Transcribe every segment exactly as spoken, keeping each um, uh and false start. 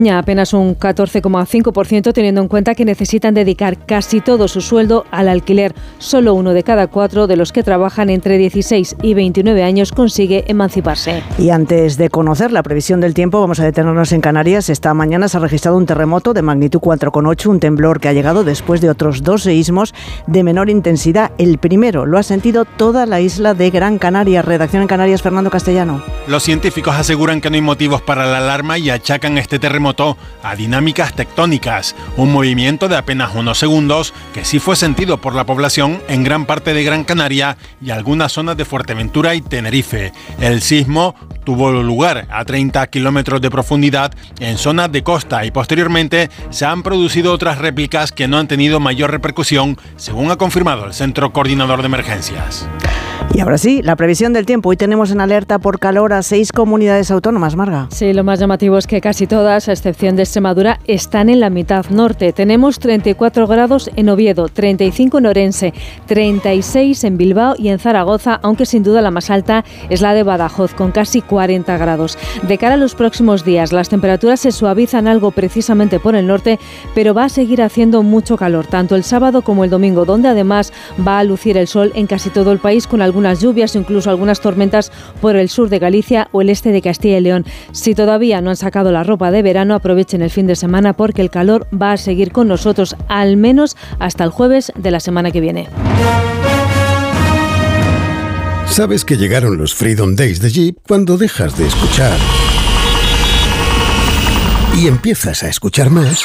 apenas un catorce coma cinco por ciento, teniendo en cuenta que necesitan dedicar casi todo su sueldo al alquiler. Solo uno de cada cuatro de los que trabajan entre dieciséis y veintinueve años consigue emanciparse. Y antes de conocer la previsión del tiempo, vamos a detenernos en Canarias. Esta mañana se ha registrado un terremoto de magnitud cuatro coma ocho, un temblor que ha llegado después de otros dos seísmos de menor intensidad. El primero lo ha sentido toda la isla de Gran Canaria. Redacción en Canarias, Fernando Castellano. Los científicos aseguran que no hay motivos para la alarma y achacan este terremoto a dinámicas tectónicas, un movimiento de apenas unos segundos que sí fue sentido por la población en gran parte de Gran Canaria y algunas zonas de Fuerteventura y Tenerife. El sismo tuvo lugar a treinta kilómetros de profundidad en zonas de costa y posteriormente se han producido otras réplicas que no han tenido mayor repercusión, según ha confirmado el Centro Coordinador de Emergencias. Y ahora sí, la previsión del tiempo. Hoy tenemos en alerta por calor a seis comunidades autónomas, Marga. Sí, lo más llamativo es que casi todas, a excepción de Extremadura, están en la mitad norte. Tenemos treinta y cuatro grados en Oviedo, treinta y cinco en Orense, treinta y seis en Bilbao y en Zaragoza, aunque sin duda la más alta es la de Badajoz, con casi cuarenta grados. De cara a los próximos días, las temperaturas se suavizan algo precisamente por el norte, pero va a seguir haciendo mucho calor, tanto el sábado como el domingo, donde además va a lucir el sol en casi todo el país, con algunas lluvias, incluso algunas tormentas por el sur de Galicia o el este de Castilla y León. Si todavía no han sacado la ropa de verano, aprovechen el fin de semana porque el calor va a seguir con nosotros, al menos hasta el jueves de la semana que viene. Sabes que llegaron los Freedom Days de Jeep cuando dejas de escuchar y empiezas a escuchar más.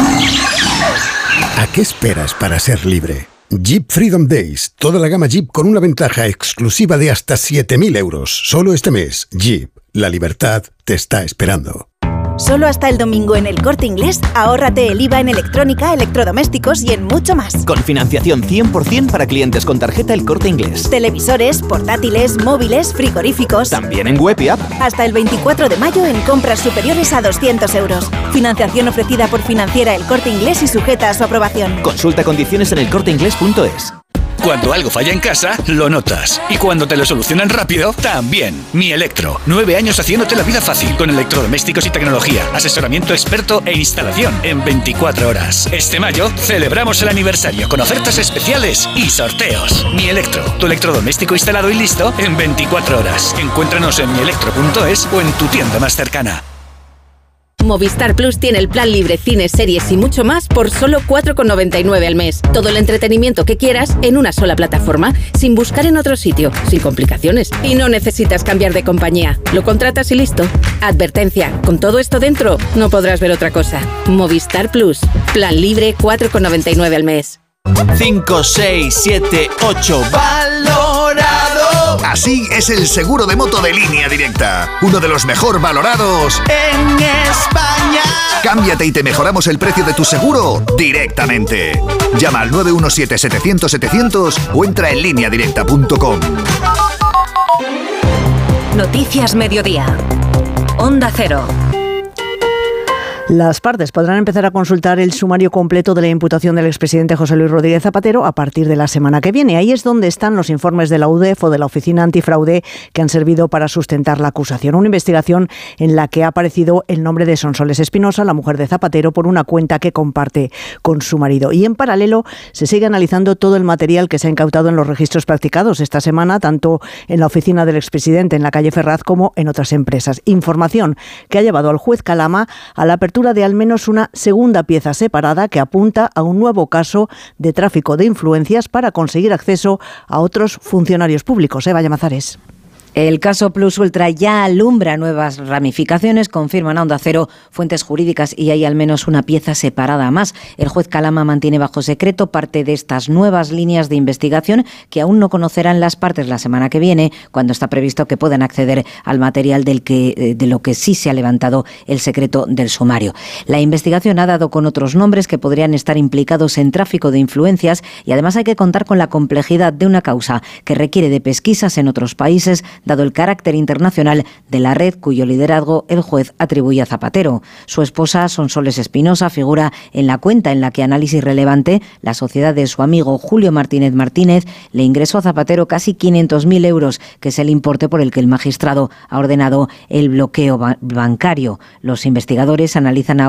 ¿A qué esperas para ser libre? Jeep Freedom Days, toda la gama Jeep con una ventaja exclusiva de hasta siete mil euros. Solo este mes, Jeep, la libertad te está esperando. Solo hasta el domingo en El Corte Inglés, ahórrate el I V A en electrónica, electrodomésticos y en mucho más. Con financiación cien por ciento para clientes con tarjeta El Corte Inglés. Televisores, portátiles, móviles, frigoríficos. También en web y app. Hasta el veinticuatro de mayo en compras superiores a doscientos euros. Financiación ofrecida por Financiera El Corte Inglés y sujeta a su aprobación. Consulta condiciones en el corte inglés punto es. Cuando algo falla en casa, lo notas. Y cuando te lo solucionan rápido, también. Mi Electro. Nueve años haciéndote la vida fácil. Con electrodomésticos y tecnología. Asesoramiento experto e instalación en veinticuatro horas. Este mayo celebramos el aniversario con ofertas especiales y sorteos. Mi Electro. Tu electrodoméstico instalado y listo en veinticuatro horas. Encuéntranos en mi electro punto es o en tu tienda más cercana. Movistar Plus tiene el plan libre, cines, series y mucho más por solo cuatro con noventa y nueve al mes. Todo el entretenimiento que quieras en una sola plataforma, sin buscar en otro sitio, sin complicaciones. Y no necesitas cambiar de compañía. Lo contratas y listo. Advertencia, con todo esto dentro, no podrás ver otra cosa. Movistar Plus. Plan libre, cuatro con noventa y nueve al mes. cinco, seis, siete, ocho. ¡Valorado! Así es el seguro de moto de Línea Directa. Uno de los mejor valorados en España. Cámbiate y te mejoramos el precio de tu seguro directamente. Llama al nueve uno siete, setecientos, setecientos o entra en línea directa punto com. Noticias Mediodía. Onda Cero. Las partes podrán empezar a consultar el sumario completo de la imputación del expresidente José Luis Rodríguez Zapatero a partir de la semana que viene. Ahí es donde están los informes de la U D E F o de la Oficina Antifraude que han servido para sustentar la acusación. Una investigación en la que ha aparecido el nombre de Sonsoles Espinosa, la mujer de Zapatero, por una cuenta que comparte con su marido. Y en paralelo se sigue analizando todo el material que se ha incautado en los registros practicados esta semana, tanto en la oficina del expresidente en la calle Ferraz como en otras empresas. Información que ha llevado al juez Calama a la apertura de al menos una segunda pieza separada que apunta a un nuevo caso de tráfico de influencias para conseguir acceso a otros funcionarios públicos. Eva Llamazares. El caso Plus Ultra ya alumbra nuevas ramificaciones, confirman a Onda Cero fuentes jurídicas y hay al menos una pieza separada más. El juez Calama mantiene bajo secreto parte de estas nuevas líneas de investigación que aún no conocerán las partes la semana que viene, cuando está previsto que puedan acceder al material del que, de lo que sí se ha levantado el secreto del sumario. La investigación ha dado con otros nombres que podrían estar implicados en tráfico de influencias y además hay que contar con la complejidad de una causa que requiere de pesquisas en otros países, dado el carácter internacional de la red cuyo liderazgo el juez atribuye a Zapatero. Su esposa, Sonsoles Espinosa, figura en la cuenta en la que Análisis Relevante, la sociedad de su amigo Julio Martínez Martínez, le ingresó a Zapatero casi quinientos mil euros, que es el importe por el que el magistrado ha ordenado el bloqueo ba- bancario. Los investigadores analizan ahora